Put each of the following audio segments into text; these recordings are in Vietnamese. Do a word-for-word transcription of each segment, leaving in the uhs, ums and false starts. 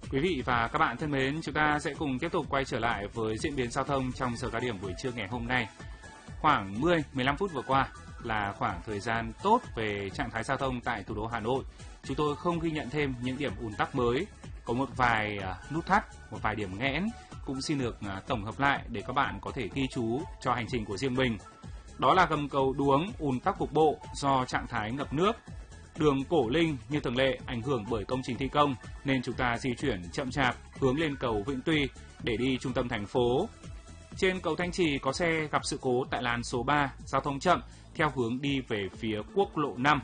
Quý vị và các bạn thân mến, chúng ta sẽ cùng tiếp tục quay trở lại với diễn biến giao thông trong giờ cao điểm buổi trưa ngày hôm nay. Khoảng mười đến mười lăm phút vừa qua là khoảng thời gian tốt về trạng thái giao thông tại thủ đô Hà Nội. Chúng tôi không ghi nhận thêm những điểm ùn tắc mới. Có một vài nút thắt, một vài điểm nghẽn cũng xin được tổng hợp lại để các bạn có thể ghi chú cho hành trình của riêng mình. Đó là gầm cầu Đuống ùn tắc cục bộ do trạng thái ngập nước. Đường Cổ Linh như thường lệ ảnh hưởng bởi công trình thi công nên chúng ta di chuyển chậm chạp hướng lên cầu Vĩnh Tuy để đi trung tâm thành phố. Trên cầu Thanh Trì có xe gặp sự cố tại làn số ba, giao thông chậm theo hướng đi về phía quốc lộ năm.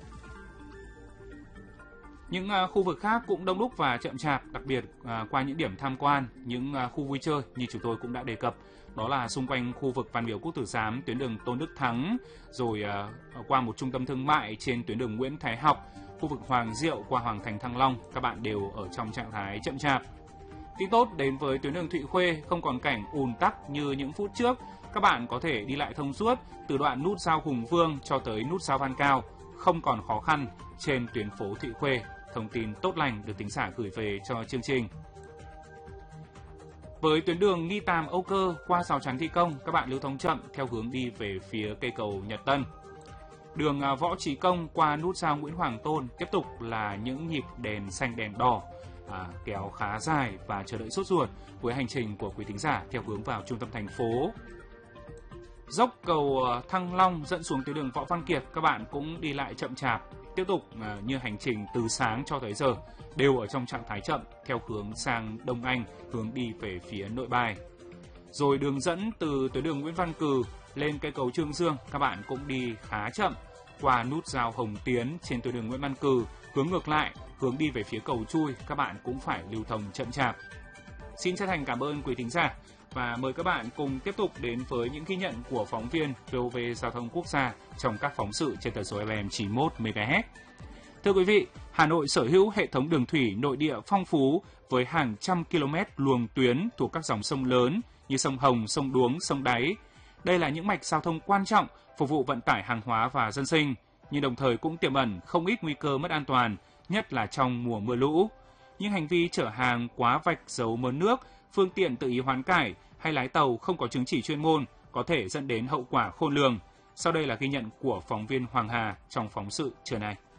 Những khu vực khác cũng đông đúc và chậm chạp, đặc biệt qua những điểm tham quan, những khu vui chơi như chúng tôi cũng đã đề cập. Đó là xung quanh khu vực Văn Miếu Quốc Tử Giám, tuyến đường Tôn Đức Thắng, rồi qua một trung tâm thương mại trên tuyến đường Nguyễn Thái Học, khu vực Hoàng Diệu qua Hoàng Thành Thăng Long, các bạn đều ở trong trạng thái chậm chạp. Tin tốt đến với tuyến đường Thụy Khuê không còn cảnh ùn tắc như những phút trước, các bạn có thể đi lại thông suốt từ đoạn nút giao Hùng Vương cho tới nút giao Văn Cao, không còn khó khăn trên tuyến phố Thụy Khuê. Thông tin tốt lành được thính giả gửi về cho chương trình. Với tuyến đường Nghi Tàm Âu Cơ qua rào chắn thi công, các bạn lưu thông chậm theo hướng đi về phía cây cầu Nhật Tân. Đường Võ Trí Công qua nút giao Nguyễn Hoàng Tôn tiếp tục là những nhịp đèn xanh đèn đỏ à, kéo khá dài và chờ đợi sốt ruột với hành trình của quý thính giả theo hướng vào trung tâm thành phố. Dốc cầu Thăng Long dẫn xuống tuyến đường Võ Văn Kiệt, các bạn cũng đi lại chậm chạp. Tiếp tục à, như hành trình từ sáng cho tới giờ đều ở trong trạng thái chậm theo hướng sang Đông Anh, hướng đi về phía Nội Bài. Rồi đường dẫn từ tuyến đường Nguyễn Văn Cừ lên cây cầu Trương Dương, các bạn cũng đi khá chậm. Qua nút giao Hồng Tiến trên tuyến đường Nguyễn Văn Cừ, hướng ngược lại, hướng đi về phía cầu Chui, các bạn cũng phải lưu thông chậm chạp. Xin chân thành cảm ơn quý thính giả và mời các bạn cùng tiếp tục đến với những ghi nhận của phóng viên vê o vê Giao thông Quốc gia trong các phóng sự trên tần số ép em chín mươi mốt mê ga héc. Thưa quý vị, Hà Nội sở hữu hệ thống đường thủy nội địa phong phú với hàng trăm km luồng tuyến thuộc các dòng sông lớn như sông Hồng, sông Đuống, sông Đáy. Đây là những mạch giao thông quan trọng phục vụ vận tải hàng hóa và dân sinh, nhưng đồng thời cũng tiềm ẩn không ít nguy cơ mất an toàn, nhất là trong mùa mưa lũ. Những hành vi chở hàng quá vạch dấu mớn nước, phương tiện tự ý hoán cải hay lái tàu không có chứng chỉ chuyên môn có thể dẫn đến hậu quả khôn lường. Sau đây là ghi nhận của phóng viên Hoàng Hà trong phóng sự trưa nay.